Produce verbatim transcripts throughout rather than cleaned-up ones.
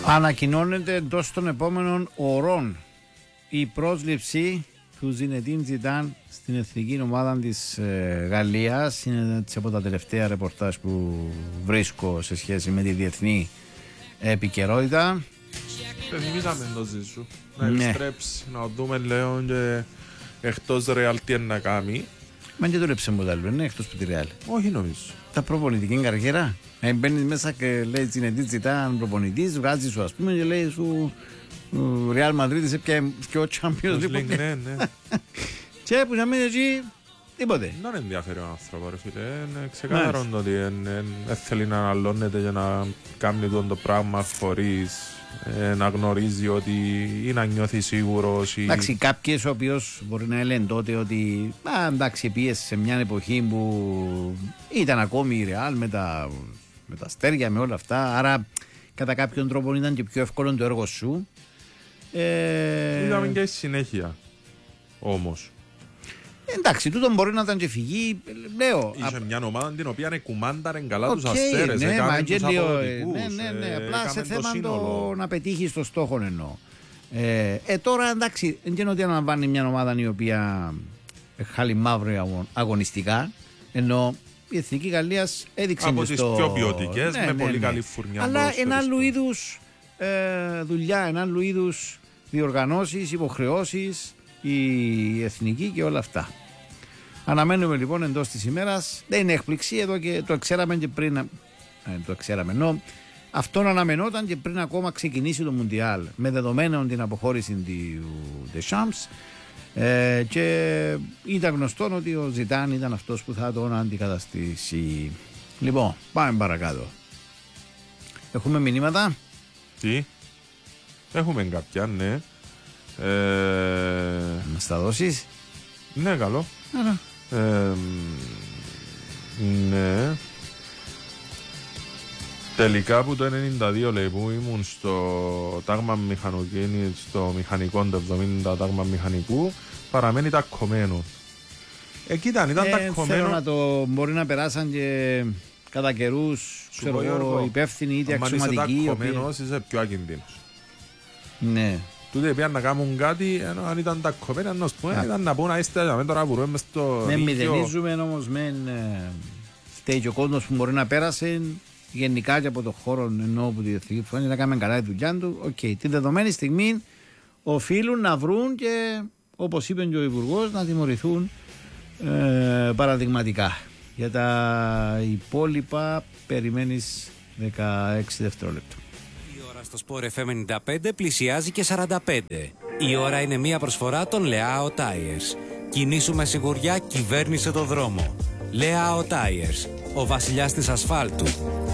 Ανακοινώνεται εντός των επόμενων ωρών η πρόσληψη του Ζινεντίν Ζιντάν στην εθνική ομάδα της ε, Γαλλίας. Είναι έτσι από τα τελευταία ρεπορτάζ που βρίσκω σε σχέση με τη διεθνή επικαιρότητα. Θυμήσαμε το Ζήσου να επιστρέψει, να δούμε λέω και εκτός Ρεάλ τι είναι να κάνει. Μα και δούλεψε με το άλλο, είναι εκτός που τη Ρεάλ. Όχι νομίζω. Τα προπονητική καριέρα. Ε, μπαίνεις μέσα και λέει Ζινεντίν Ζιντάν προπονητής, βγάζει σου ας πούμε και λέει σου Ρεάλ Μαδρίτης έπια και ο Champions League. Ναι, ναι. Και που να μείνει εκεί τίποτε. Δεν ενδιαφέρει ο άνθρωπο, ρε φίλε. Είναι ξεκάθαρο ότι δεν θέλει να αναλώνεται για να κάνει το πράγμα χωρίς να γνωρίζει ότι ή να νιώθει σίγουρος. Εντάξει, κάποιος ο οποίος μπορεί να λένε τότε ότι α, εντάξει, πίεσε σε μια εποχή που ήταν ακόμη η Ρεάλ με τα, με τα αστέρια, με όλα αυτά. Άρα κατά κάποιον τρόπο ήταν και πιο εύκολο το έργο σου. Ε... Είδαμε και συνέχεια όμως. Εντάξει, τούτο μπορεί να ήταν και φυγή. Λέω. Είχε μια ομάδα την οποία κουμάνταρε καλά okay, τους αστέρες. Ναι, έκαμε τους αποδοτικούς. Ναι, ναι, ναι. Ε, απλά σε θέμα το να πετύχει το στόχο εννοώ. Ε, ε, τώρα εντάξει, δεν είναι ότι αναλαμβάνει μια ομάδα η οποία χάλει μαύρο αγωνιστικά. Ενώ η Εθνική Γαλλίας έδειξε από τις στο... πιο ποιοτικές, ναι, με ναι, πολύ ναι. καλή φουρνιά. Αλλά ένα άλλου είδους ε, δουλειά, ένα άλλου είδους διοργανώσεις, υποχρεώσεις, η εθνική και όλα αυτά. Αναμένουμε λοιπόν εντός της ημέρας. Δεν είναι έκπληξη εδώ και το ξέραμε και πριν. Ε, το ξέραμε. Ενώ αυτόν αναμενόταν και πριν ακόμα ξεκινήσει το Μουντιάλ. Με δεδομένο την αποχώρηση του Deschamps. Ε, και ήταν γνωστό ότι ο Ζιτάν ήταν αυτός που θα τον αντικαταστήσει. Λοιπόν, πάμε παρακάτω. Έχουμε μηνύματα. Τι? Έχουμε κάποια, ναι. Ε... Μας τα δώσεις? Ναι, καλό. Άρα. Ε, ναι. Τελικά από το ενενήντα δύο λέει που ήμουν στο τάγμα μηχανοκίνη, στο μηχανικό το εβδομήντα τάγμα μηχανικού, παραμένει τακωμένο. Εκεί ήταν, ήταν ε, τακωμένο. Θέλω να το μπορεί να περάσαν και κατά καιρούς, ξέρω εγώ, υπεύθυνοι είτε αξιωματικοί. Αν είσαι τακωμένος είσαι πιο ακινδύνος. Ναι. Τούτε πήγαν να κάνουν κάτι, ενώ αν ήταν τακωμένοι, να πούμε, ήταν να πούν να είστε για τώρα που ρούμε στο με δίκαιο. μηδενίζουμε όμως, με φταίει και ο κόσμος που μπορεί να πέρασε γενικά και από το χώρο ενώ που τη Εθνική Φωνή να κάνουμε καλά τη δουλειά του. Οκ, okay. Τη δεδομένη στιγμή οφείλουν να βρουν και όπως είπε και ο Υπουργός να τιμωρηθούν ε, παραδειγματικά. Για τα υπόλοιπα περιμένεις δεκαέξι δευτερόλεπτα. Στο Sport εφ εμ ενενήντα πέντε πλησιάζει και σαράντα πέντε. Η ώρα είναι μια προσφορά των Leao Tires. Κινήσου με σιγουριά, κυβέρνησε το δρόμο. Leao Tires, ο βασιλιάς της ασφάλτου.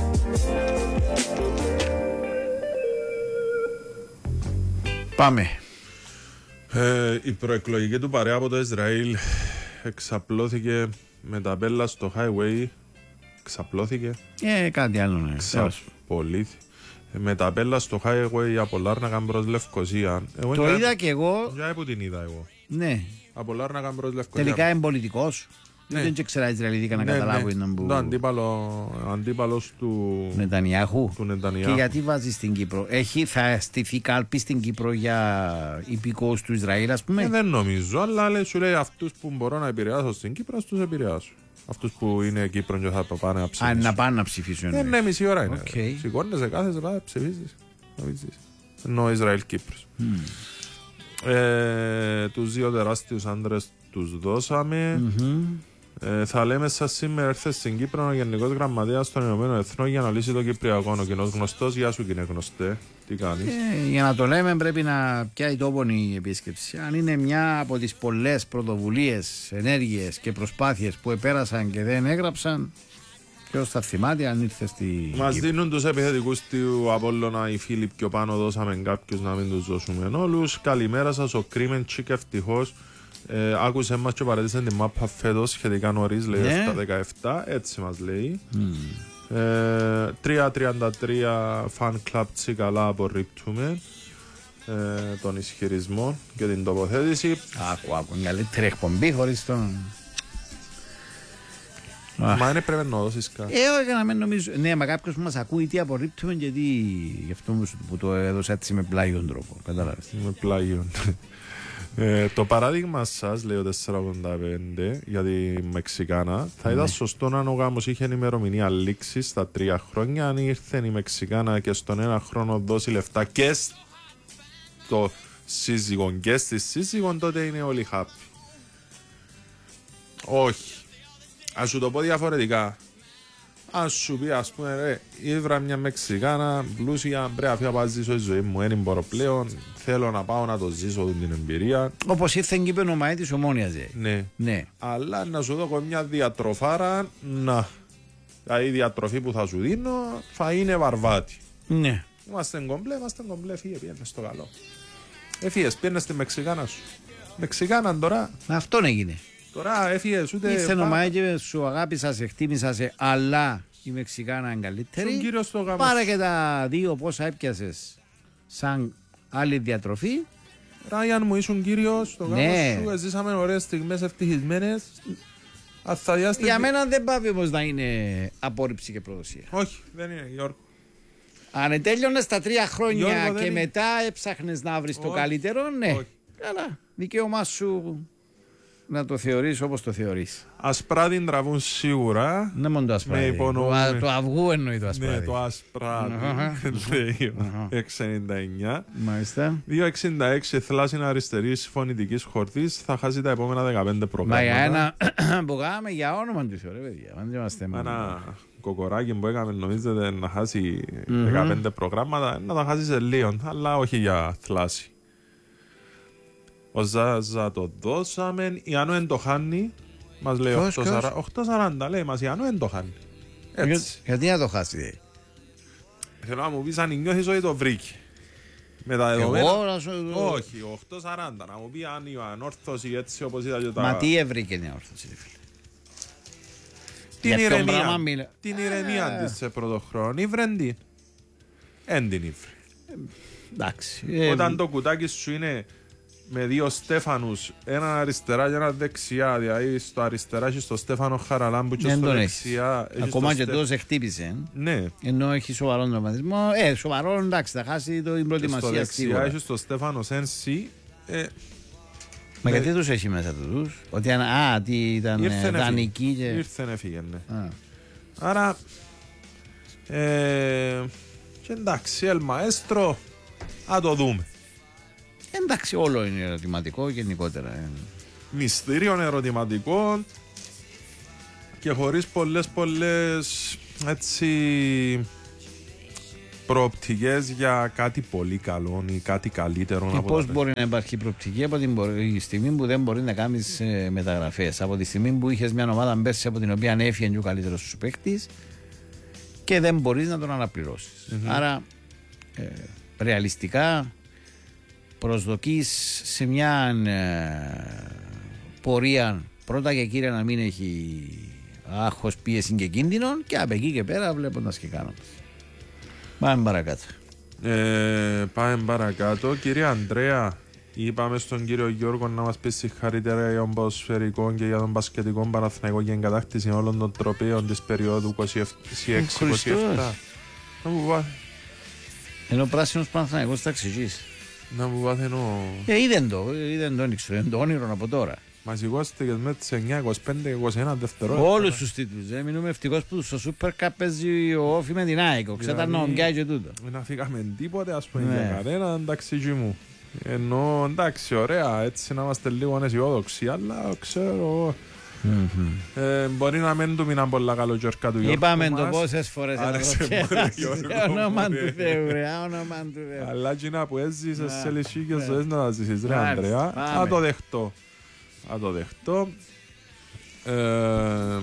Πάμε. Ε, η προεκλογική του παρέα από το Ισραήλ εξαπλώθηκε με τα μπέλα στο highway. Εξαπλώθηκε. Ε, κάτι άλλο ναι. Εξαπολύθηκε. Με τα μπέλα στο highway από Λάρνακα προς Λευκοσία. Εγώ το για... είδα και εγώ. Για που την είδα εγώ. Ναι. Από Λάρνακα προς Λευκοσία. Τελικά είναι πολιτικός. Ναι. Δεν ξέρα Ισραηλίδικα να ναι, καταλάβω. Ναι. Που... Το αντίπαλο, αντίπαλος του Νετανιάχου. του Νετανιάχου. Και γιατί βάζει στην Κύπρο? Έχει, θα στηθεί κάλπη στην Κύπρο για υπηκόους του Ισραήλ, ας πούμε? Ε, δεν νομίζω, αλλά λέει, σου λέει αυτούς που μπορώ να επηρεάσω στην Κύπρο, ας τους επηρεάσω. Αυτούς που είναι Κύπρο και θα πάνε να ψηφίσουν. Α, να πάνε να ψηφίσουν. Ε, ναι, μισή ώρα είναι. Okay. Σηκώνεσαι κάθε σε πάει ψηφίσεις. Ενώ Ισραήλ Κύπρος. Mm. Ε, τους δύο τεράστιους άντρες τους δώσαμε. Mm-hmm. Ε, θα λέμε σας σήμερα έρθε στην Κύπρο ο Γενικός Γραμματέας των Ηνωμένων Εθνών για να λύσει το Κυπριακό. Ο κοινός γνωστός, γεια σου κοινέ γνωστέ. Τι κάνεις? Ε, για να το λέμε πρέπει να πιάει τόπον η επίσκεψη. Αν είναι μια από τις πολλές πρωτοβουλίες, ενέργειες και προσπάθειες που επέρασαν και δεν έγραψαν, ποιος θα θυμάται αν ήρθε στη... Μας Κύπρο. δίνουν τους επιθετικούς του Απόλλωνα οι φίλοι πιο πάνω, δώσαμε κάποιους να μην τους δώσουμε όλους. Καλημέρα σας, ο Κρίμεντσικ ευτυχώς ε, άκουσε μας και παρέτησε την μάπα φέτος σχετικά νωρίς, λέει ναι. στα δεκαεπτά, έτσι μας λέει. Mm. Ε, τρία τριάντα τρία fan club Τσικαλά απορρίπτουμε ε, τον ισχυρισμό και την τοποθέτηση. Άκου, άκου, είναι καλύτερη εκπομπή χωρίς τον... Μα είναι πρέπει να δώσεις κάτι. Ε, όχι να μην νομίζω. Ναι, μα κάποιος που μας ακούει τι απορρίπτουμε και τι. Γι' αυτό που το έδωσα έτσι με πλάγιον τρόπο. Κατάλαβες. Με πλάγιον. Ε, το παράδειγμα σας, λέει ο τετρακόσια ογδόντα πέντε για τη Μεξικάνα, θα ήταν σωστό αν ο γάμος είχε ημερομηνία λήξη στα τρία χρόνια. Αν ήρθε η Μεξικάνα και στον ένα χρόνο δώσει λεφτά και στο σύζυγο και στη σύζυγο, τότε είναι όλοι happy. Όχι. Ας σου το πω διαφορετικά. Αν σου πει, ας πούμε, ρε, ήβρα μια Μεξικάνα πλούσια, πρέπει να πάω να ζήσω τη ζωή μου, δεν μπορώ πλέον, θέλω να πάω να το ζήσω την εμπειρία. Όπως ήρθε και είπε ο Μαέτης Ομόνιας. Ναι. Ναι. Αλλά να σου δω μια διατροφάρα, να. Η διατροφή που θα σου δίνω θα είναι βαρβάτη. Ναι. Είμαστε κομπλέ, είμαστε κομπλέ, φύγε, πήγαινε στο καλό. Έφυγες, πήγαινε στη Μεξικάνα σου. Μεξικάνα τώρα. Αυτόν έγινε. Τώρα έφυγες ούτε. Ήρθε ο Μαέτης, σου αγάπησα, σε χτίμησα, σε, αλλά η Μεξικάνα είναι καλύτερη. Στον κύριο στο γάμο. Πάρε και τα δύο πόσα έπιασες σαν άλλη διατροφή. Ράιαν μου, ήσουν κύριος στο γάμο Ναι. σου, ζήσαμε ωραίες στιγμές ευτυχισμένες. Αθαδιάστε... Για μένα δεν πάει όμως να είναι απόρριψη και προδοσία. Όχι, δεν είναι, Γιώργο. Αν τέλειωνες τα τρία χρόνια Γιώργο, και είναι. μετά έψαχνες να βρεις το Όχι. καλύτερο, ναι. Όχι. Καλά. Δικαίωμά σου να το θεωρείς όπως το θεωρείς. Ασπράδι τραβούν σίγουρα. Ναι, μόνο το ασπράδι. Με υπονοούμε. Το, το αυγού εννοεί το Ναι, ασπράδι. το ασπράδι. Λέει ο έξι ενενήντα εννιά. Μάλιστα. δύο εξήντα έξι θλάσσινα αριστερής φωνητικής χορδής θα χάσει τα επόμενα δεκαπέντε Μα για προγράμματα. ένα που κάναμε για όνομα του Θεού, ρε παιδιά. Αν δεν είμαστε μόνο. Ένα κοκοράκι που έκαμε νομίζετε να χάσει δεκαπέντε προγράμματα, να τα χάσει σε λίγο, αλλά όχι για θλάση. Ο Ζάζα το δώσαμε, η Ανώ εν το χάνει, μας λέει Ποιος, οκτώ σαράντα, λέει μας η Ανώ εν το χάνει. Έτσι. Για- Γιατί να το χάσει. Θέλω να μου πεις αν νιώθεις ότι το βρήκε. Με τα Εγώ δεδομένα. να σου... Όχι, οκτώ σαράντα, να μου πει αν η ανόρθωση έτσι όπως είδα και τα... Μα τι ευρήκε η όρθωση, ρε φίλε. Την για ποιον πράγμα ηρεμία, μιλά- την ηρεμία της σε πρώτο χρόνο, ήβρεν την. Εν την ήβρε. Εντάξει. ε, Όταν το κουτάκι σου είναι με δύο Στέφανους, έναν αριστερά και έναν δεξιά, δηλαδή στο αριστερά έχει στο Στέφανο Χαραλάμπου και δεν στο τον δεξιά έχεις. έχει Ακόμα στο και Στέ- τόσο χτύπησε. ε. Ναι, Ενώ έχει σοβαρό τραυματισμό. Ε, σοβαρό εντάξει, θα χάσει το, την και στο προετοιμασία δεξιά σίγουρα. έχει στο Στέφανο Σένσι. Ε, Μα ε, γιατί τους έχει μέσα τους. Ότι αν, α, τι ήταν ήρθεν ε, δανεική έφυγε. και... Ήρθεν έφυγε, ναι. Α. Άρα, ε, και εντάξει, ελ μαέστρο, α το δούμε. Εντάξει, όλο είναι ερωτηματικό γενικότερα. ε. Μυστήριων ερωτηματικών και χωρίς πολλές πολλές έτσι προοπτικές για κάτι πολύ καλό ή κάτι καλύτερο Και από πώς τα μπορεί να υπάρχει προοπτική από την πο- η στιγμή που δεν μπορεί να κάνει ε, μεταγραφές. Από τη στιγμή που είχε μια ομάδα πέρσι από την οποία έφυγε ο καλύτερο σου παίκτη και δεν μπορεί να τον αναπληρωσει Άρα, ε, ρεαλιστικά προσδοκείς σε μια ε, πορεία πρώτα και κύρια να μην έχει άγχος, πίεση και κίνδυνο και από εκεί και πέρα βλέποντας και κάνοντας. Πάμε παρακάτω. Ε, πάμε παρακάτω. Κύριε Αντρέα, είπαμε στον κύριο Γιώργο να μας πει συγχαρητήρια για τον ποδοσφαιρικό και για τον μπασκετικό Παναθηναϊκό για την κατάκτηση όλων των τροπαίων της περίοδου είκοσι έξι είκοσι επτά. Να μου βάθει, Ενώ ο πράσινος Παναθηναϊκός θα εξηγήσει. να μου βάθαινω. Ε, είδεν το, είδεν το, ένιξε, είναι το όνειρο από τώρα. Μαζικώστηκες με τις εννιά, είκοσι πέντε, είκοσι ένα δευτερόλεπτα. Όλους τους τίτλους. Ε, μείνουμε ευτυχώς που στο Super Cup παίζει ο Όφη με την ΑΕΚ. Ξέρετε Δηλαδή, νομπιά και τούτο. Δεν αφήκαμε τίποτε, ας πούμε, Ναι. για κανένα, εντάξει γη μου. Ενώ, εντάξει, ωραία, έτσι να είμαστε λίγο αισιόδοξοι, αλλά ξέρω, ε, μπορεί να μην του μείναν πολλά καλοκαιρικά του Γιώργου Είπαμε το μας. πόσες φορές Άρεσε ένα πολύ, το Γιώργο Σε όνομα μου, του ρε. Θεού ρε, όνομα του Θεού. Αλλά εκείνα που έζησες Ναι, σε λυσίκες ναι. ζωές να τα ζήσεις, ρε Μάλιστα, Ανδρέα. πάμε. Θα το δεχτώ. Θα το δεχτώ. Ε,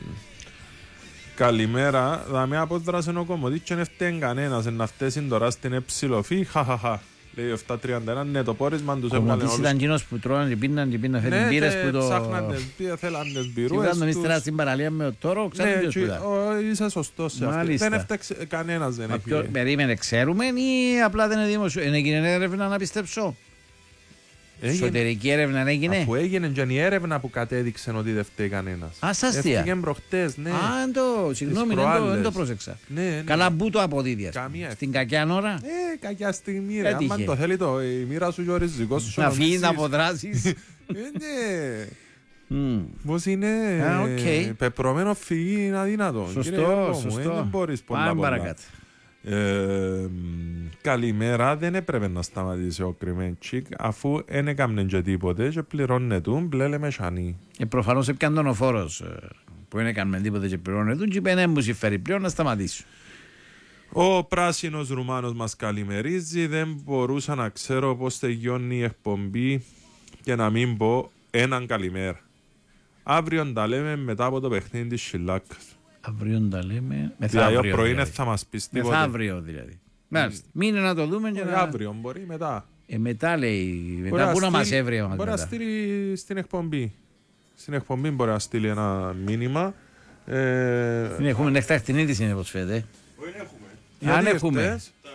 καλημέρα. Δαμε απόδρασε ο Κομμωτής και δεν φταίει κανένας. Να φταίσει τώρα στην εψιλοφή. Χαχαχα. Λέει ο επτακόσια τριάντα ένα. Ναι, το πόρισμα τους έβγαλε Κομμωτής όλους. ήταν εκείνος που τρώνε και πίναν και πίναν φέρνουν Ναι, πύρες και που το... ψάχναν τις μπύρες, θέλαν τις Και μπυρούες βγάζουν τους. ύστερα στην παραλία με ο Τόρο, Ναι, ξέρετε ποιος και- που ήταν. ο, είσαι σωστός σε αυτή. Μάλιστα. Δεν έφταξε κανένας, δεν Μα έχει. ποιο- Περίμενε, ξέρουμε ή απλά δεν είναι δημοσιο. Είναι εκείνη έρευνα να πιστέψω. Εσωτερική έρευνα έγινε. Αφού έγινε και η έρευνα που κατέδειξε ότι δεν φταίει κανένας. Α, σ' αστεία. Έφυγε προχτές, ναι. Α, το, συγγνώμη, δεν το, δεν το πρόσεξα. Ναι, ναι. Καλά, μπού το αποδίδει. Στην κακιά ώρα. Ε, κακιά στιγμή, ρε. Αν το θέλει το, η μοίρα σου και ο ριζικός σου. Να φύγει να αποδράσεις. Ε, ναι. Πώς είναι πεπρωμένο φυγή, είναι αδύνατο. Σωστό, σωστό. Δεν μπορείς πολλά Πάμε πολλά. παρακάτω. Ε, καλημέρα, δεν έπρεπε να σταματήσει ο Κρυμέντσικ αφού δεν έκαμνε και τίποτε και πληρώνε του μπλέλε με σανί. Ε, προφανώς έπιαν τον ο φόρος που δεν έκαμε τίποτε και πληρώνε του και είπε ναι μου συμφέρει πλέον να σταματήσω. Ο πράσινος Ρουμάνος μας καλημερίζει, δεν μπορούσα να ξέρω πώς τελειώνει η εκπομπή και να μην πω έναν καλημέρα. Αύριο τα λέμε μετά από το παιχνίδι της Σιλάκας. Αύριο τα λέμε. Δηλαδή ο πρωί θα μας πεις τίποτε. Μεθαύριο δηλαδή. Μάλιστα. Μείνε να το δούμε και να... Αύριο μπορεί μετά. Ε, μετά λέει. Μετά πού να μας έβρει. Μπορεί να στείλει στην εκπομπή. Στην εκπομπή μπορεί να στείλει ένα μήνυμα. Ε... Την έχουμε νεκτάχτη την είδηση είναι όπως φαίνεται. Όχι έχουμε. Αν έχουμε.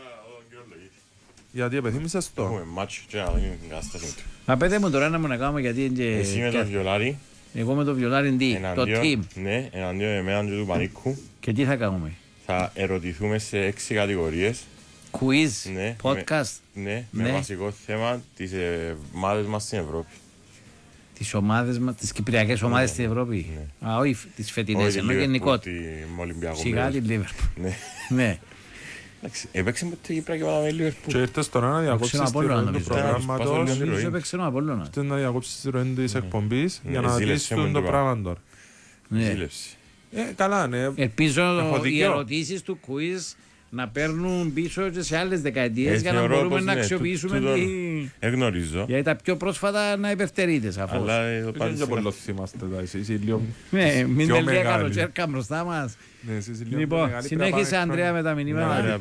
Γιατί επιθύμησες το. Έχουμε μάτσο και να δίνει την κατάσταση του. Μα πέτε μου τώρα ένα μου να κάνουμε γιατί είναι... Εσύ με το βιολάρι. Εγώ με το βιολάρι τι, το team. Ναι, εναντίον εμένα και του Πανίκου. Και τι θα κάνουμε. Θα ερωτηθούμε σε έξι κατηγορίες. Quiz, ναι, podcast. Με, ναι, ναι, με βασικό θέμα τις ομάδες μας στην Ευρώπη. Τις ομάδες μας, τις κυπριακές ομάδες ναι, στην Ευρώπη. Ναι. Α, όχι τις φετινές, ενώ γενικότερα. Σιγά την Λίβερπουλ. Ναι. Έπαιξε με το Κύπρα και πάμε Λίβερπουλ. Και ήρθες τώρα να διακόψεις τη ροή του προγράμματος. Έπαιξε ο Απόλλωνας. Ήρθες να διακόψεις τη ροή της εκπομπής για να δεις το πράγμα τώρα. Ζήλευση. Καλά, ναι. Ελπίζω οι ερωτήσεις του quiz να παίρνουν πίσω και σε άλλες δεκαετίες για να μπορούμε να αξιοποιήσουμε τη... Εγνωρίζω. Γιατί τα πιο πρόσφατα να υπερτερείτε σαφώς. Αλλά δεν είναι πολύ θυμάστε τα εσείς, λίγο ναι, μην τελεία καλοτσέρκα μπροστά μας. Λοιπόν, συνέχισε Ανδρέα με τα μηνύματα.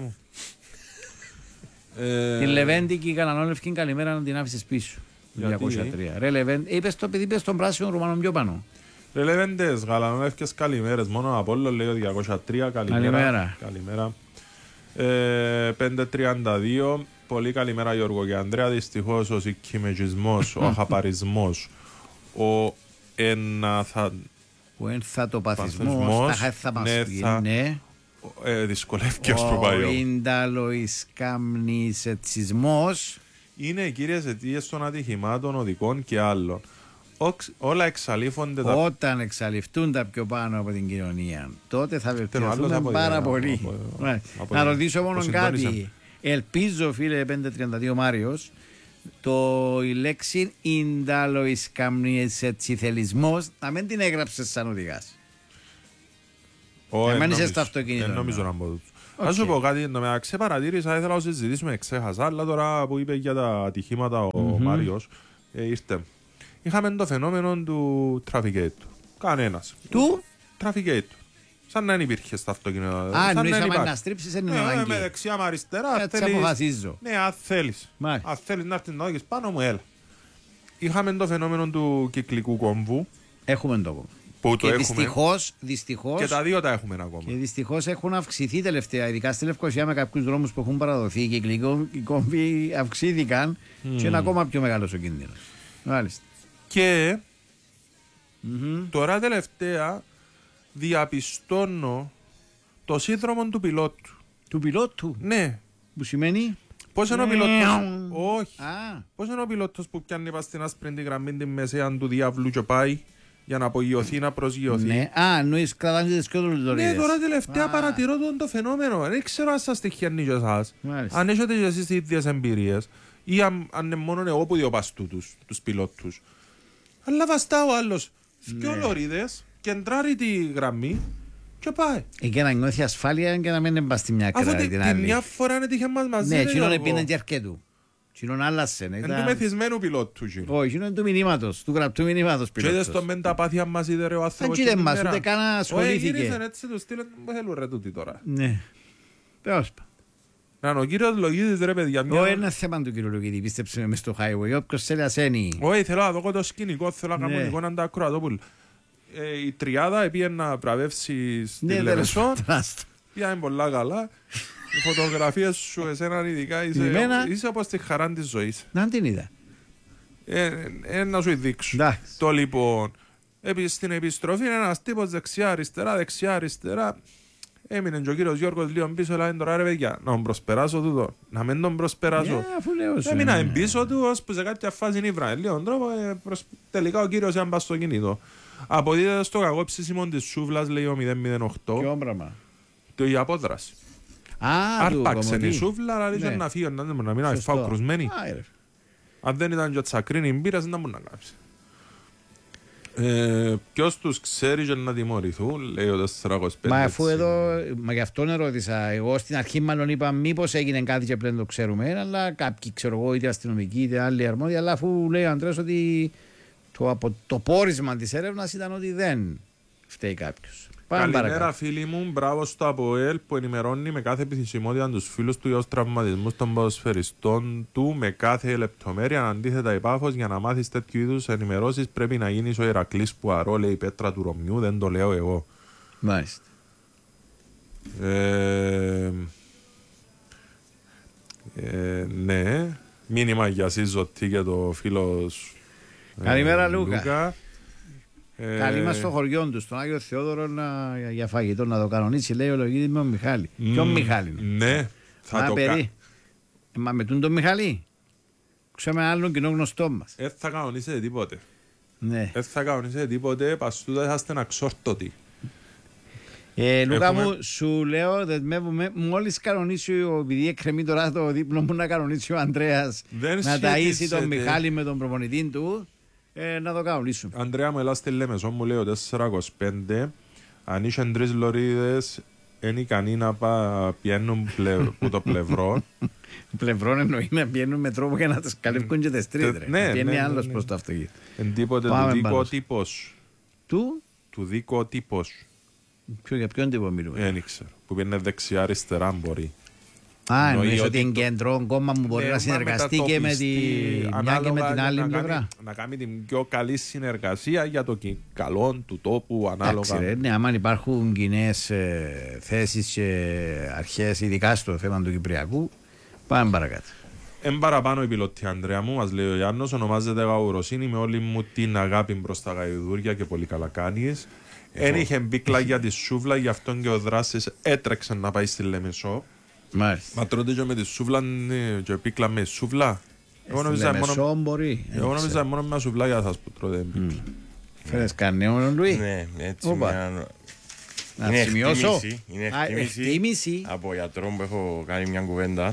Την Λεβέντικη Κανανόλευκη καλημέρα να την άφησες πίσω. διακόσια τρία. Ρε Λεβέντ, είπες το παιδί πες τον πράσινο Ρουμάνο πιο πάνω. Ρε Λεβέντες, γαλανόλευκες καλημέρες, μόνο Απόλλω λέει ο διακόσια τρία, καλημέρα. Καλημέρα. Ε, πέντε τριάντα δύο, πολύ καλημέρα Γιώργο και Ανδρέα, δυστυχώς ο σικιμετζισμός, ο αχαπαρισμός, ο εναθα... Ο ενθατοπαθισμός, θα μας πει, ναι. Ε, δυσκολεύει ως που πάει. Ο ινταλοϊσκαμνισετσισμός είναι οι κύριες αιτίες των ατυχημάτων οδικών και άλλων. Όλα εξαλείφονται. Όταν τα... εξαλειφθούν τα πιο πάνω από την κοινωνία, τότε θα βελτιωθούμε πάρα πολύ. Από, από, από, να ρωτήσω μόνο κάτι. Ελπίζω, φίλε πεντακόσια τριάντα δύο Μάριος, το η λέξη ινταλοϊσκαμνισετσιθελισμός να μην την έγραψες σαν οδηγάς. Εμένεις στο αυτοκίνητο. Δεν νομίζω να πω. Θα σου πω κάτι, να με ξεπαρατήρησα, ήθελα να συζητήσουμε, ξέχασα, αλλά τώρα που είπε για τα ατυχήματα ο Μάριος, ήρθε. Είχαμε το φαινόμενο του traffic του. Κανένας. Του? Traffic του. Σαν να δεν υπήρχε στα αυτοκίνητα. Α, εννοήσαμε να στρίψεις εν ανάγκη. Με δεξιά με αριστερά. Έτσι αποφασίζω. Ναι, αν θέλεις. Αν θέλεις να έρθεις να δεις πάνω μου, έλα. Είχαμε το φαινόμενο του κυκλικού κόμβου. Έχουμε το κόμβου. Που και δυστυχώς, δυστυχώς. Και τα δύο τα έχουμε ακόμα. Και δυστυχώς έχουν αυξηθεί τελευταία. Ειδικά στη Λευκοσία με κάποιους δρόμους που έχουν παραδοθεί. Οι κυκλικοί κόμβοι αυξήθηκαν mm. και είναι ακόμα πιο μεγάλος ο κίνδυνος. Μάλιστα. Και mm-hmm. τώρα τελευταία διαπιστώνω το σύνδρομο του πιλότου. Του πιλότου? Ναι. Που σημαίνει? Πώς είναι ο πιλότος? Όχι. Ah. Πώς είναι ο πιλότος που πιάνει πας στην άσπρη τη γραμμή τη μεσαία του διάβλου και πάει για να απογειωθεί, να προσγειωθεί? Ναι. Α, νοείς κρατάνε τις κιόλους. Ναι, τώρα τελευταία ah. παρατηρώ τον το φαινόμενο. Δεν ξέρω αν σας τυχαίνει και εσάς. Αν έχετε και εσείς οι ίδιες εμπειρίες ή αν, αν είναι μόνο εγώ που διοπάς τούτους, τους πιλότους. Αλλά βαστά ο άλλος δυο ναι. λωρίδες, κεντράρει τη γραμμή και πάει. Ε, και να νιώθει ασφάλεια και να μην είναι στη μια κράτη την, την άλλη. Αφού μια φορά έτυχε μας μαζί. Ναι, εκείνον επίνε και αρκετού. Εκείνον άλλασε. Εν του μεθυσμένου πιλότου. Όχι, εκείνον του μηνύματος, του γραπτού μηνύματος πιλότος. Και είδες τον μεν τα πάθια μας είδε ρε ο άνθρωπος. Αν είδε μας, ούτε καν ασχολήθηκε. Όχι, γύρισαν έτσι, του στείλαν, μου θέλουν ρε τούτοι τώρα. Ναι. Πες πα. Ο κύριος Λογίδης ρε παιδιά. Όχι, είναι θέμα του κύριου Λογίδη, πίστεψε με μες στο highway, όποιος θέλει ασένει. Όχι, θέλω να δω το σκηνικό, θέλω να κάνω εικόνα τα Ακροατόπουλ. Η τριάδα επήγε να βραβεύσει στη Λεμεσό, πήγαμε πολλά καλά. Οι φωτογραφίες σου εσέναν ειδικά είσαι όπως τη χαρά της ζωής. Να την είδα. Ε, ε, να σου δείξω. Εντάξει. Το λοιπόν, επί, στην επιστροφή είναι ένας τύπος δεξιά-αριστερά, δεξιά-αριστερά. Έμεινε και ο κύριος Γιώργος λίγο πίσω, λέει τώρα ρε παιδιά, να τον προσπεράσω τούτο, να μην τον προσπεράσω. Yeah, αφού λέω σου. Έμεινα πίσω του, ώσπου σε κάποια φάση νύβρα. Λίγο τρόπο, ε, προς... τελικά ο κύριος έμπα στο κινητό. Αποδίδεται στο κακό ψήσιμο της σούβλας, λέει ο μηδέν μηδέν οκτώ. Ποιο πράγμα. Το η απόδραση. Α, Άρπαξε του η σούβλα, αλλά ήθελε Ναι. να φύγει, να μην είναι Σωστό. φάω κρουσμένη. Α, ρε. Αν δεν ήταν και ο τσακρίνη μπύρας, δεν μπορεί να κάψει. Ε, ποιος τους ξέρει και να τιμωρηθούν, λέει ο τετρακόσια πέντε. Μα αφού εδώ, μα γι' αυτόν ερώτησα. Εγώ στην αρχή μάλλον είπα μήπως έγινε κάτι και πλέον το ξέρουμε, αλλά κάποιοι ξέρω εγώ, είτε αστυνομικοί είτε άλλοι αρμόδιοι, αλλά αφού λέει ο Αντρέας ότι το, από, το πόρισμα της έρευνας ήταν ότι δεν φταίει κάποιος. Πάμε Καλημέρα παρακάτω. φίλοι μου, μπράβο στο ΑΠΟΕΛ που ενημερώνει με κάθε επιθυμότητα τους φίλους του για τους τραυματισμούς των ποδοσφαιριστών του με κάθε λεπτομέρεια. Αντίθετα η Πάφος για να μάθεις τέτοιου είδους ενημερώσεις πρέπει να γίνεις ο Ηρακλής που αρώ, λέει η Πέτρα του Ρωμιού, δεν το λέω εγώ. Μάλιστα. Ε, ε, ναι, μήνυμα για Σιζωτή και το φίλος ε, Καλημέρα, Λούκα. Λούκα. Ε, Καλή μας στο χωριό του, στον Άγιο Θεόδωρο να, για φαγητό να το κανονίσει, λέει ο Λογίδης με τον Μιχάλη. μ, Ποιον Μιχάλη. Ναι, θα Μα το παιδί. κάνω. Ε, Μα με τον τον Μιχάλη. Ξέρουμε άλλον κοινό γνωστό μας. Δεν θα κανονίσετε τίποτε. Ναι. Δεν θα κανονίσετε τίποτε, παστούτα είσαστε αξόρτωτοι. Ε, Λούκα Έχουμε- μου, σου λέω, δεσμεύομαι, μόλις κανονίσει, ο- επειδή εκκρεμεί τώρα το δίπλο μου να κανονίσει ο Ανδρέας Δεν να ταΐσει σχετίζεται. τον Μιχάλη με τον προπονητή του, ε, να το κανονίσουμε. Αντρέα μου, έλα στη Λέμεσό μου, λέει ο τετρακόσια πέντε. Αν είχαν τρεις λωρίδες, είναι ικανοί να πα, πιένουν πλε- που το πλευρό. Πλευρών εννοεί να πηγαίνουν με τρόπο για να τις καλύφουν και τις τρίτες. ρε. Ναι, Βγαίνει ναι, ναι, άλλος ναι. προς το αυτοκίνητο. Εν τίποτε Πάμε του δίκο πάνω. τύπος. Του, Του δίκο τύπος. ποιο, για ποιον τύπο μιλούμε. Δεν ξέρω. Που πήγαινε δεξιά-αριστερά μπορεί. Α, εννοεί εννοείς ότι ότι το- κέντρο κόμμα μου μπορεί Ναι, να μα συνεργαστεί και με τη μετατοπιστεί μια και με ανάλογα την για άλλη να πλευρά. κάνει- Να κάνει την πιο καλή συνεργασία για το κι- καλό του τόπου Εντάξει, ανάλογα. ρε, ναι, άμα υπάρχουν κοινέ ε, θέσεις και αρχές, ειδικά στο θέμα του Κυπριακού, πάμε παρακάτω. Εν παραπάνω η πιλωτή, Ανδρέα μου, μας λέει ο Γιάννος, ονομάζεται Γαουροσύνη με όλη μου την αγάπη προς τα γαϊδούρια και πολύ καλά κάνεις. Εν είχε μπίκλα για τη σούβλα, γι' αυτόν και ο δράσης έτρεξε να πάει στη Λεμεσό. Μάλιστα. Μα τρώτε και με τη σούβλα ναι, και πίκλα με σούβλα. Εγώ Στη νόμιζα μόνο, Λεμεσό μπορεί. εγώ νόμιζα μόνο με σουβλάκια σας που τρώτε μπίκλα. Φέρες κανένα, Λουί. Ναι, έτσι Όπα. μια... Να είναι σημειώσω. εκτίμηση, είναι Α, εκτίμηση, εκτίμηση. από γιατρό που έχω κάνει μια κουβέντα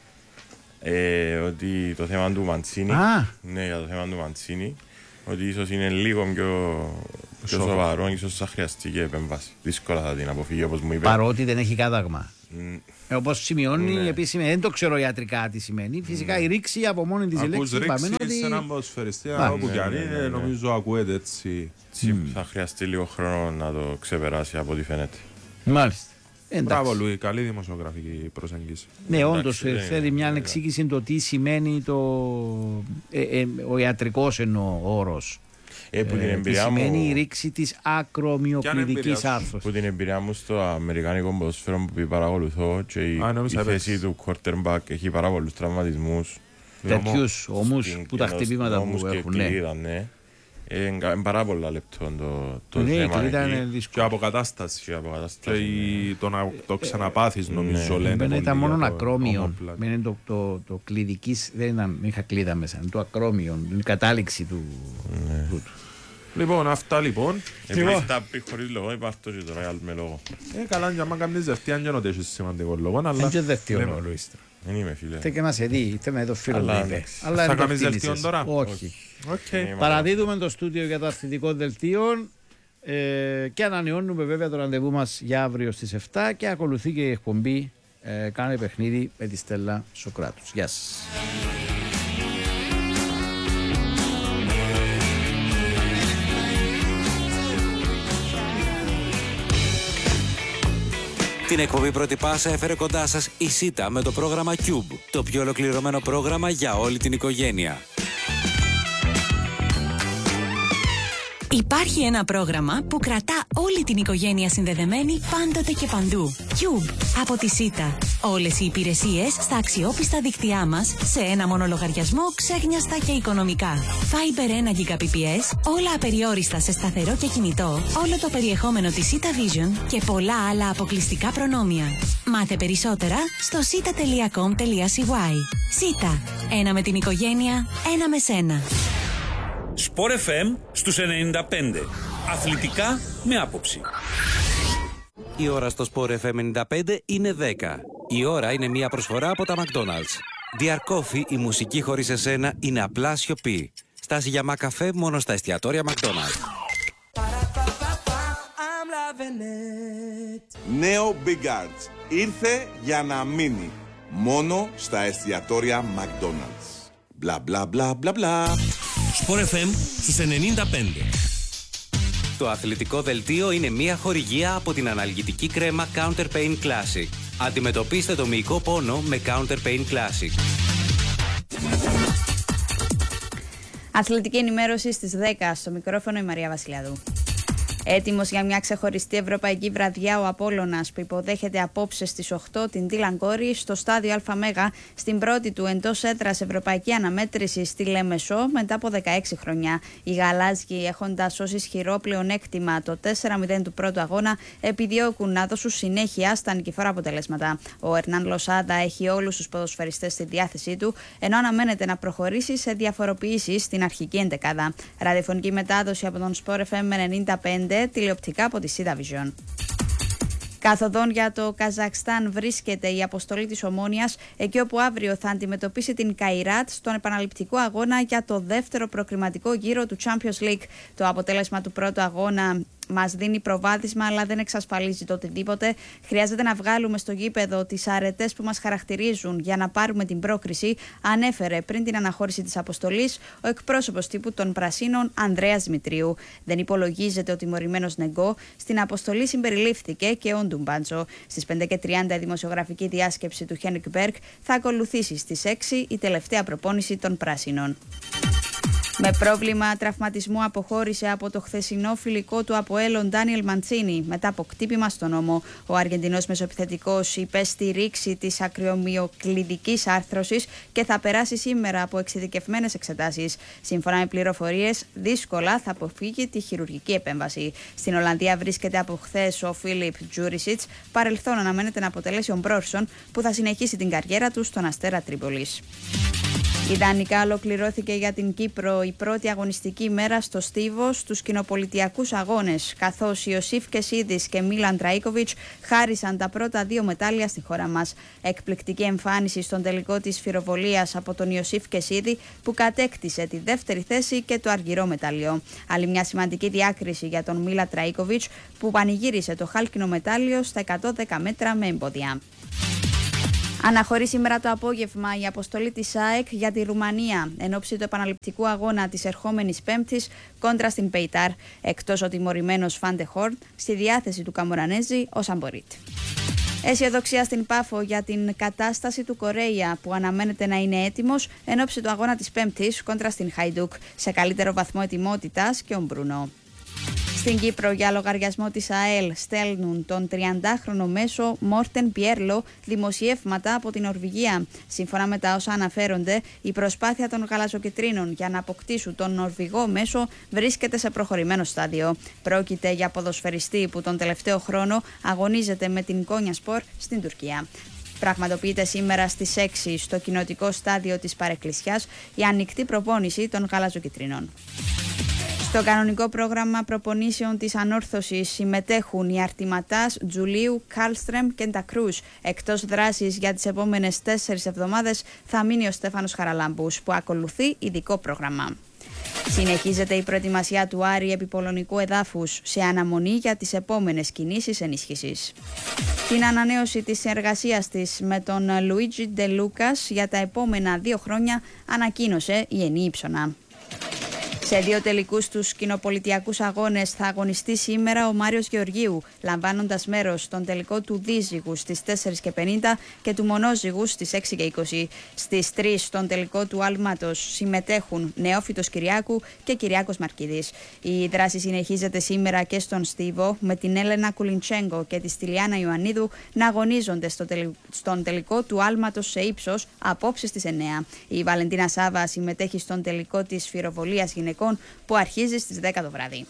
ε, ότι το θέμα του Μαντσίνη, Α. ναι, για το θέμα του Μαντσίνη, ότι ίσως είναι λίγο πιο, πιο Σοβαρό. σοβαρό, ίσως θα χρειαστεί και επέμβαση. Δύσκολα θα την αποφύγει, όπως μου είπε. Παρότι δεν έχει κάταγμα. Μ, Ε, όπως σημειώνει Ναι. η επίσημη, δεν το ξέρω ιατρικά τι σημαίνει. Φυσικά η ρήξη από μόνη της η Ακούς λέξη είπαμε ρίξεις ότι. σε έναν ποδοσφαιριστή, Α, όπου ναι, κι αν ναι, είναι, ναι, ναι. νομίζω ακούεται έτσι. τσι, θα χρειαστεί λίγο χρόνο να το ξεπεράσει από ό,τι φαίνεται. Μάλιστα. Εντάξει. Μπράβο, Λουί, καλή δημοσιογραφική προσέγγιση. Ναι, όντω Εντάξει, δεν θέλει είναι, μια ναι, εξήγηση το τι σημαίνει το, ε, ε, ο ιατρικός εννοώ όρος. Ε, που την τι εμπειρία σημαίνει η μου, ρήξη της Ποια είναι η ακρομυοκλειδικής εμπειρία σου? άρθρωσης. που την εμπειρία μου στο αμερικάνικο ποδόσφαιρο που παρακολουθώ και η, Α, νόμιζα η θέση έπαιξες. του quarterback έχει πάρα πολλούς τραυματισμούς. Τέτοιους όμως Στην- που τα και χτυπήματα νόμους που και έχουν. Ναι, κλείδα, ναι. Ε, Είναι είναι πάρα πολλά λεπτό το, το ναι, θέμα και ήταν εκεί. Και δύσκολο. αποκατάσταση. Και αποκατάσταση, Και η- το να το ξαναπάθεις νομίζω Ναι. λένε. Δεν πολλοί ήταν για μόνο το ακρόμιο. ομόπλατο. Δεν είναι το, το, το κλειδικής, δεν ήταν, δεν είχα κλείδα μέσα. Είναι το ακρόμιο, η κατάληξη του. τούτου. Λοιπόν, αυτά λοιπόν. Επειδή τα πει χωρίς λόγο, υπάρχει το και τώρα με λόγο. Ε, καλά, για να κάνεις δευτεία, αν και νότε έχεις σημαντικό λόγο, Δεν αλλά και δευτείο λέμε. ο Λουίστρο. Δεν είμαι φίλε. Θε και να σε δει, θε να δει το φίλο Αλλά, του είπε. εντάξει. Αλλά Θα δεν το κάνεις εκτίμησες. δελτίο τώρα? Όχι. Οκ. Ε, Παραδίδουμε το στούντιο για το αθλητικό δελτίο ε, και ανανεώνουμε βέβαια το ραντεβού μας για αύριο στις εφτά και ακολουθεί και η εκπομπή ε, Κάνε παιχνίδι με τη Στέλλα Σοκράτους. Γεια σας. Την εκπομπή Πρώτη Πάσα έφερε κοντά σας η ΣΥΤΑ με το πρόγραμμα Cube, το πιο ολοκληρωμένο πρόγραμμα για όλη την οικογένεια. Υπάρχει ένα πρόγραμμα που κρατά όλη την οικογένεια συνδεδεμένη πάντοτε και παντού. Cube από τη ΣΥΤΑ. Όλες οι υπηρεσίες στα αξιόπιστα δίκτυά μας σε ένα μόνο λογαριασμό, ξέχνιαστα και οικονομικά. Fiber ένα Gbps, όλα απεριόριστα σε σταθερό και κινητό, όλο το περιεχόμενο της ΣΥΤΑ Vision και πολλά άλλα αποκλειστικά προνόμια. Μάθε περισσότερα στο σίτα τελεία κομ τελεία σι γουάι. ΣΥΤΑ. Ένα με την οικογένεια, ένα με σένα. Σπορ εφ εμ στους ενενήντα πέντε. Αθλητικά με άποψη. Η ώρα στο Σπορ εφ εμ ενενήντα πέντε είναι δέκα. Η ώρα είναι μια προσφορά από τα McDonald's. Dear Coffee, η μουσική χωρίς εσένα είναι απλά σιωπή. Στάση για μακαφέ μόνο στα εστιατόρια McDonald's. Νέο Big Arts. Ήρθε για να μείνει. Μόνο στα εστιατόρια McDonald's. Μπλα μπλα μπλα μπλα μπλα. Σπορ εφ εμ στους ενενήντα πέντε. Το αθλητικό δελτίο είναι μια χορηγία από την αναλγητική κρέμα Counter Pain Classic. Αντιμετωπίστε το μυϊκό πόνο με Counter Pain Classic. Αθλητική ενημέρωση στις δέκα. Στο μικρόφωνο η Μαρία Βασιλιάδου. Έτοιμος για μια ξεχωριστή ευρωπαϊκή βραδιά ο Απόλλωνας που υποδέχεται απόψε στις οκτώ την Τίλαν Κόρη στο στάδιο ΑΜΕΓΑ στην πρώτη του εντός έδρας ευρωπαϊκή αναμέτρηση στη Λέμεσο μετά από δεκαέξι χρόνια. Οι γαλάζιοι, έχοντας ως ισχυρό πλεονέκτημα το τέσσερα μηδέν του πρώτου αγώνα, επιδιώκουν να δώσουν συνέχεια στα νικηφόρα αποτελέσματα. Ο Ερνάν Λοσάντα έχει όλους τους ποδοσφαιριστές στη διάθεσή του, ενώ αναμένεται να προχωρήσει σε διαφοροποιήσεις στην αρχική εντεκάδα. Ραδιοφωνική μετάδοση από τον Σπορ εφ εμ ενενήντα πέντε. Τηλεοπτικά από τη ΣΥΤΑ Vision. Καθοδόν για το Καζακστάν βρίσκεται η αποστολή της Ομόνοιας, εκεί όπου αύριο θα αντιμετωπίσει την Καϊράτ στον επαναληπτικό αγώνα για το δεύτερο προκριματικό γύρο του Champions League. Το αποτέλεσμα του πρώτου αγώνα μας δίνει προβάδισμα, αλλά δεν εξασφαλίζει το οτιδήποτε. Χρειάζεται να βγάλουμε στο γήπεδο τις αρετές που μας χαρακτηρίζουν για να πάρουμε την πρόκριση, ανέφερε πριν την αναχώρηση της αποστολής ο εκπρόσωπος τύπου των Πρασίνων Ανδρέας Δημητρίου. Δεν υπολογίζεται ο τιμωρημένος Νεγκό. Στην αποστολή συμπεριλήφθηκε και ο Ντουμπάντζο. Στις πέντε και τριάντα η δημοσιογραφική διάσκεψη του Χένικ Μπέργκ θα ακολουθήσει στις έξι η τελευταία προπόνηση των Πράσινων. Με πρόβλημα τραυματισμού αποχώρησε από το χθεσινό φιλικό του ΑΠΟΕΛ ο Ντάνιελ Μαντσίνι μετά από κτύπημα στον ώμο. Ο Αργεντινός μεσοεπιθετικός υπέστη ρήξη της ακριομυοκλειδικής άρθρωσης και θα περάσει σήμερα από εξειδικευμένες εξετάσεις. Σύμφωνα με πληροφορίες, δύσκολα θα αποφύγει τη χειρουργική επέμβαση. Στην Ολλανδία βρίσκεται από χθες ο Φίλιπ Τζούρισιτς, παρελθόν αναμένεται να αποτελέσει ο Μπρόρσον που θα συνεχίσει την καριέρα του στον Αστέρα Τρίπολης. Ιδανικά ολοκληρώθηκε για την Κύπρο η πρώτη αγωνιστική μέρα στο Στίβο στους κοινοπολιτιακούς αγώνες, καθώς Ιωσήφ Κεσίδης και Μίλαν Τραίκοβιτς χάρισαν τα πρώτα δύο μετάλλια στη χώρα μας. Εκπληκτική εμφάνιση στον τελικό της φυροβολίας από τον Ιωσήφ Κεσίδη που κατέκτησε τη δεύτερη θέση και το αργυρό μετάλλιο. Άλλη μια σημαντική διάκριση για τον Μίλαν Τραίκοβιτς που πανηγύρισε το χάλκινο μετάλλιο στα εκατόν δέκα μέτρα με εμπόδια. Αναχωρεί σήμερα το απόγευμα η αποστολή της ΑΕΚ για τη Ρουμανία εν ώψη του επαναληπτικού αγώνα της ερχόμενης Πέμπτης κόντρα στην Πεϊτάρ, εκτός ο τιμωρημένος Φάντε Χόρν στη διάθεση του Καμορανέζη ο Σαμπορίτ. Αισιοδοξία στην Πάφο για την κατάσταση του Κορέια που αναμένεται να είναι έτοιμος εν ώψη του αγώνα της Πέμπτης κόντρα στην Χαϊντούκ, σε καλύτερο βαθμό ετοιμότητας και ο Μπρούνο. Στην Κύπρο, για λογαριασμό της ΑΕΛ, στέλνουν τον τριαντάχρονο μέσο Μόρτεν Πιέρλο δημοσιεύματα από την Νορβηγία. Σύμφωνα με τα όσα αναφέρονται, η προσπάθεια των γαλαζοκυτρίνων για να αποκτήσουν τον Νορβηγό μέσο βρίσκεται σε προχωρημένο στάδιο. Πρόκειται για ποδοσφαιριστή που τον τελευταίο χρόνο αγωνίζεται με την Κόνιασπορ στην Τουρκία. Πραγματοποιείται σήμερα στις έξι στο κοινοτικό στάδιο της Παρεκκλησιάς η ανοιχτή προπόνηση των γαλαζοκυτρίνων. Στο κανονικό πρόγραμμα προπονήσεων της ανόρθωσης συμμετέχουν οι Αρτιματάς, Τζουλίου, Κάλστρεμ και Ντακρούς. Εκτός δράσης για τις επόμενες τέσσερις εβδομάδες θα μείνει ο Στέφανος Χαραλάμπους που ακολουθεί ειδικό πρόγραμμα. Συνεχίζεται η προετοιμασία του Άρη επί πολωνικού εδάφους σε αναμονή για τις επόμενες κινήσεις ενίσχυσης. Την ανανέωση της συνεργασίας της με τον Λουίτζι Ντε Λούκας για τα επόμενα δύο χρόνια ανακοίνωσε η Ενή Ήψονα. Σε δύο τελικούς τους κοινοπολιτιακούς αγώνες θα αγωνιστεί σήμερα ο Μάριος Γεωργίου, λαμβάνοντας μέρος στον τελικό του δίζυγου στις τέσσερα και πενήντα και του μονόζυγου στις έξι και είκοσι. Στις τρεις στον τελικό του άλματος συμμετέχουν Νεόφυτος Κυριάκου και Κυριάκος Μαρκίδης. Η δράση συνεχίζεται σήμερα και στον Στίβο, με την Έλενα Κουλιντσέγκο και τη Στυλιάνα Ιωαννίδου να αγωνίζονται στο τελ... στον τελικό του άλματος σε ύψος απόψε στις εννέα. Η Βαλεντίνα Σάβα συμμετέχει στον τελικό της σφυροβολίας γυναικών που αρχίζει στις δέκα το βράδυ.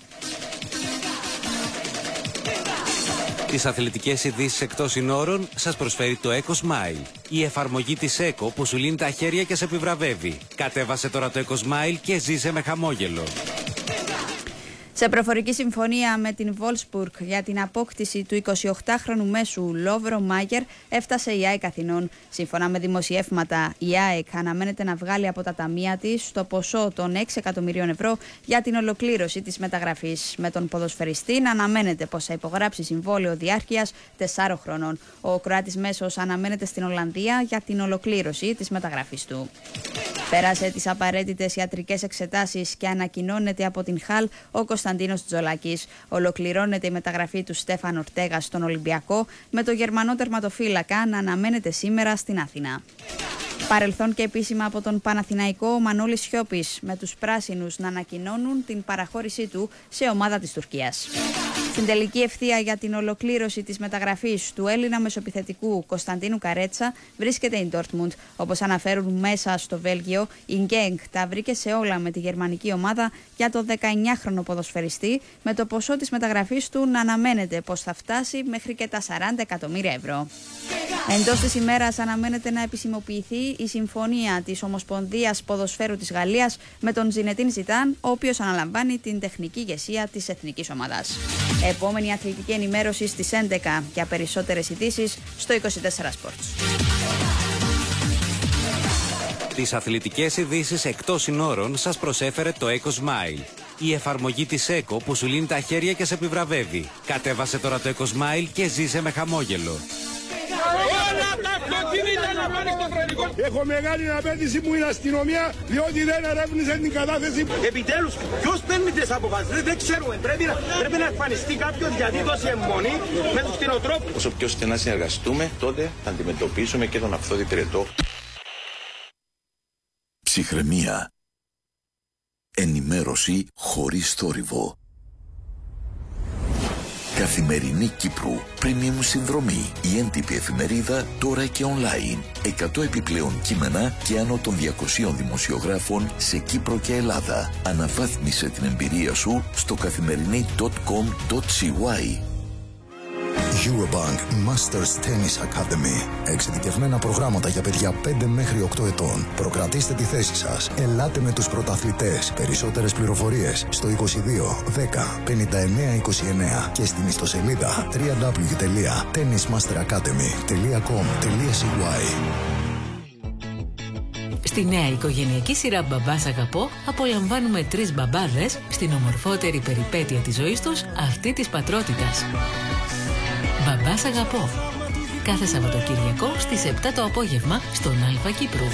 Τις αθλητικές ειδήσεις εκτός συνόρων σας προσφέρει το EcoSmile, η εφαρμογή της ΕΚΟ που σου λύνει τα χέρια και σε επιβραβεύει. Κατέβασε τώρα το EcoSmile και ζήσε με χαμόγελο. Σε προφορική συμφωνία με την Wolfsburg για την απόκτηση του εικοσιοκτάχρονου μέσου Λόβερο Μάγερ έφτασε η ΑΕΚ Αθηνών. Σύμφωνα με δημοσιεύματα, η ΑΕΚ αναμένεται να βγάλει από τα ταμεία της το ποσό των έξι εκατομμυρίων ευρώ για την ολοκλήρωση της μεταγραφής. Με τον ποδοσφαιριστή να αναμένεται πως θα υπογράψει συμβόλαιο διάρκειας τεσσάρων χρόνων. Ο Κροάτης μέσος αναμένεται στην Ολλανδία για την ολοκλήρωση της μεταγραφής του. Πέρασε τις απαραίτητες ιατρικές εξετάσεις και ανακοινώνεται από την Χαλ ο Κωνσταντίνος Τζολάκης. Ολοκληρώνεται η μεταγραφή του Στέφαν Ορτέγα στον Ολυμπιακό, με το Γερμανό τερματοφύλακα να αναμένεται σήμερα στην Αθήνα. Παρελθόν και επίσημα από τον Παναθηναϊκό ο Μανώλης Σιώπης, με τους πράσινους να ανακοινώνουν την παραχώρησή του σε ομάδα της Τουρκίας. Στην τελική ευθεία για την ολοκλήρωση της μεταγραφής του Έλληνα μεσοεπιθετικού Κωνσταντίνου Καρέτσα βρίσκεται η Ντόρτμουντ. Όπως αναφέρουν μέσα στο Βέλγιο, η Γκέγκ τα βρήκε σε όλα με τη γερμανική ομάδα για το δεκαεννιάχρονο ποδοσφαιριστή, με το ποσό της μεταγραφής του να αναμένεται πως θα φτάσει μέχρι και τα σαράντα εκατομμύρια ευρώ. Εντός της ημέρας αναμένεται να επισημοποιηθεί η συμφωνία της Ομοσπονδίας Ποδοσφαίρου της Γαλλίας με τον Ζινετίν Ζιτάν, ο οποίος αναλαμβάνει την τεχνική ηγεσία της εθνικής ομάδας. Επόμενη αθλητική ενημέρωση στις έντεκα. Για περισσότερες ειδήσεις στο είκοσι τέσσερα Sports. Τις αθλητικές ειδήσεις εκτός συνόρων σας προσέφερε το EcoSmile, η εφαρμογή της ΕΚΟ που σου λύνει τα χέρια και σε επιβραβεύει. Κατέβασε τώρα το EcoSmile και ζήσε με χαμόγελο. Έχω μεγάλη απέτηση μου η αστυνομία, διότι δεν ερεύνησε την κατάθεση. Επιτέλους, ποιος παίρνει τις αποφάσεις, δεν ξέρουμε. Πρέπει να, πρέπει να εμφανιστεί κάποιος, γιατί τόση αιμονή με τους κτηνοτρόφους. Όσο πιο στενά συνεργαστούμε, τότε θα αντιμετωπίσουμε και τον αυθόδη πυρετό. Ψυχραιμία. Ενημέρωση χωρίς θόρυβο. Καθημερινή Κύπρου. Premium συνδρομή. Η έντυπη εφημερίδα τώρα και online. εκατό επιπλέον κείμενα και άνω των διακοσίων δημοσιογράφων σε Κύπρο και Ελλάδα. Αναβάθμισε την εμπειρία σου στο καθημερινή τελεία κομ τελεία σι γουάι. Eurobank Masters Tennis Academy. Εξειδικευμένα προγράμματα για παιδιά πέντε μέχρι οκτώ ετών. Προκρατήστε τη θέση σας. Ελάτε με τους πρωταθλητές. Περισσότερες πληροφορίες στο είκοσι δύο δέκα πενήντα εννέα είκοσι εννέα και στην ιστοσελίδα double-u double-u double-u τελεία tennis master academy τελεία com τελεία σι γουάι. Στη νέα οικογενειακή σειρά «Μπαμπάς Αγαπώ» απολαμβάνουμε τρεις μπαμπάδες στην ομορφότερη περιπέτεια της ζωής τους, αυτή της πατρότητας. «Μπαμπάς Αγαπώ». Κάθε Σαββατοκυριακό στις επτά το απόγευμα στον Αλφα Κύπρου.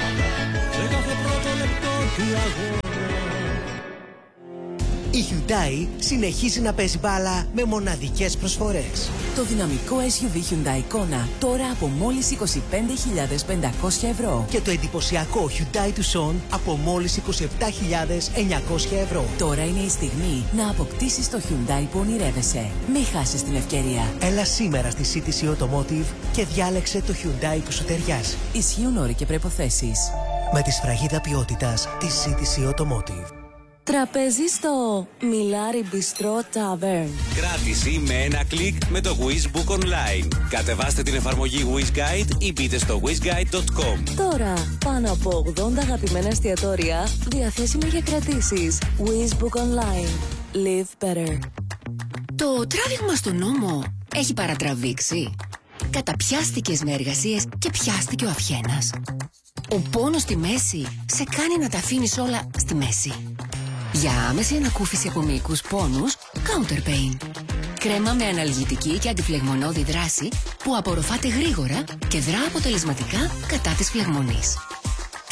Η Hyundai συνεχίζει να παίζει μπάλα με μοναδικές προσφορές. Το δυναμικό ες γιου βι Hyundai Kona τώρα από μόλις είκοσι πέντε χιλιάδες πεντακόσια ευρώ. Και το εντυπωσιακό Hyundai Tucson από μόλις είκοσι επτά χιλιάδες εννιακόσια ευρώ. Τώρα είναι η στιγμή να αποκτήσεις το Hyundai που ονειρεύεσαι. Μην χάσεις την ευκαιρία. Έλα σήμερα στη σι τι σι Automotive και διάλεξε το Hyundai που σου ταιριάζει. Ισχύουν όροι και προϋποθέσεις. Με τη σφραγίδα ποιότητας της σι τι σι Automotive. Τραπέζι στο Μιλάρι Bistro Tavern. Κράτηση με ένα κλικ με το Wiz Book Online. Κατεβάστε την εφαρμογή Wiz Guide ή μπείτε στο wiz guide τελεία com. Τώρα, πάνω από ογδόντα αγαπημένα εστιατόρια διαθέσιμα για κρατήσεις. Wiz Book Online. Live better. Το τράβηγμα στον νόμο έχει παρατραβήξει. Καταπιάστηκες με εργασίες και πιάστηκε ο αυχένας. Ο πόνος στη μέση σε κάνει να τα αφήνεις όλα στη μέση. Για άμεση ανακούφιση από μυϊκούς πόνους, Counter Pain. Κρέμα με αναλγητική και αντιφλεγμονώδη δράση που απορροφάται γρήγορα και δρά αποτελεσματικά κατά της φλεγμονής.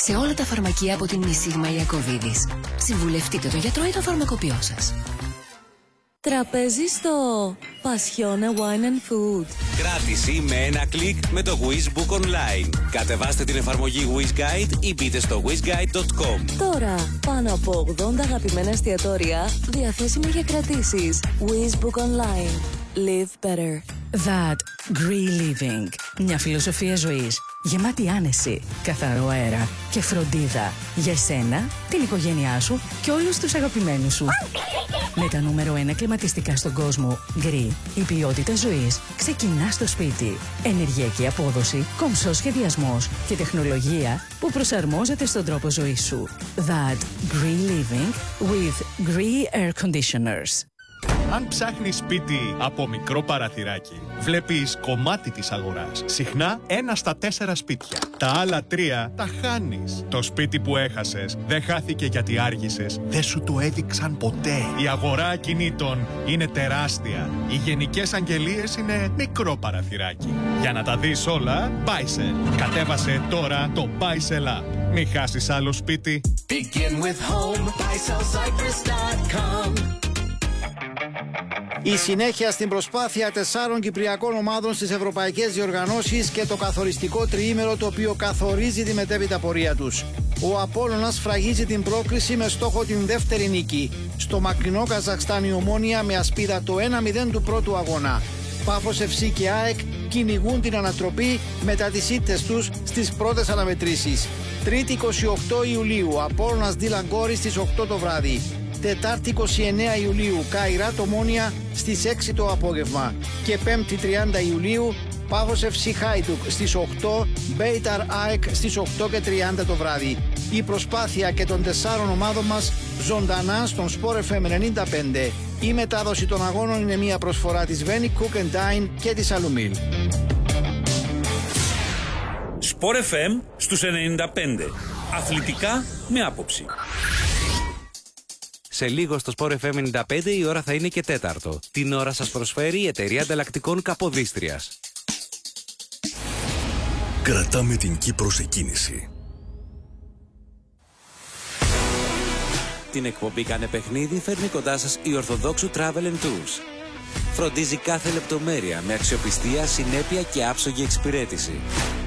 σε όλα τα φαρμακεία από την Μισίγμα Ιακωβίδης. Συμβουλευτείτε το γιατρό ή το φαρμακοποιό σας. Τραπέζι στο Passione Wine and Food. Κράτηση με ένα κλικ με το Wish Book Online. Κατεβάστε την εφαρμογή Wish Guide ή μπείτε στο wish guide dot com. Τώρα, πάνω από ογδόντα αγαπημένα εστιατόρια διαθέσιμα για κρατήσεις. Wish Book Online. Live better. That Green Living. Μια φιλοσοφία ζωής γεμάτη άνεση, καθαρό αέρα και φροντίδα για εσένα, την οικογένειά σου και όλους τους αγαπημένους σου. Με τα νούμερο ένα κλιματιστικά στον κόσμο, Green, η ποιότητα ζωής ξεκινά στο σπίτι. Ενεργειακή απόδοση, κομψός σχεδιασμός και τεχνολογία που προσαρμόζεται στον τρόπο ζωής σου. That Green Living with Green Air Conditioners. Αν ψάχνεις σπίτι από μικρό παραθυράκι, βλέπεις κομμάτι της αγοράς. Συχνά ένα στα τέσσερα σπίτια. Τα άλλα τρία τα χάνεις. Το σπίτι που έχασες δεν χάθηκε γιατί άργησες. Δεν σου το έδειξαν ποτέ. Η αγορά ακινήτων είναι τεράστια. Οι γενικές αγγελίες είναι μικρό παραθυράκι. Για να τα δεις όλα, Buysell. Κατέβασε τώρα το Buysell App. Μην χάσεις άλλο σπίτι. Begin with home, buy sell cypress dot com. Η συνέχεια στην προσπάθεια τεσσάρων κυπριακών ομάδων στις ευρωπαϊκές διοργανώσεις και το καθοριστικό τριήμερο το οποίο καθορίζει τη μετέπειτα πορεία τους. Ο Απόλλωνας φραγίζει την πρόκριση με στόχο την δεύτερη νίκη. Στο μακρινό Καζακστάν η Ομόνοια με ασπίδα το ένα μηδέν του πρώτου αγώνα. Πάφος εφ σι και ΑΕΚ κυνηγούν την ανατροπή μετά τις ήττες τους στις πρώτες αναμετρήσεις. Τρίτη εικοστή ογδόη Ιουλίου, Απόλλωνας Ντίλαγκόρη στις οκτώ το βράδυ. Τετάρτη εικοστή ενάτη Ιουλίου, Καϊράτ Ομόνοια στις έξι το απόγευμα. Και Πέμπτη τριάντα Ιουλίου, Πάφος εφ σι Χάιντουκ στις οκτώ, Μπέιταρ ΑΕΚ στις οκτώ και τριάντα το βράδυ. Η προσπάθεια και των τεσσάρων ομάδων μας ζωντανά στον Sport εφ εμ ενενήντα πέντε. Η μετάδοση των αγώνων είναι μια προσφορά της Venic Cook and Dine και της Αλουμίλ. Sport εφ εμ στους ενενήντα πέντε. Αθλητικά με άποψη. Σε λίγο στο Sport εφ εμ ενενήντα πέντε η ώρα θα είναι και τέταρτο. Την ώρα σας προσφέρει η εταιρεία ανταλλακτικών Καποδίστριας. Κρατάμε την Κύπρο σε κίνηση. Την εκπομπή Κάνε Παιχνίδι φέρνει κοντά σας η Ορθοδόξου Travel and Tours. Φροντίζει κάθε λεπτομέρεια με αξιοπιστία, συνέπεια και άψογη εξυπηρέτηση.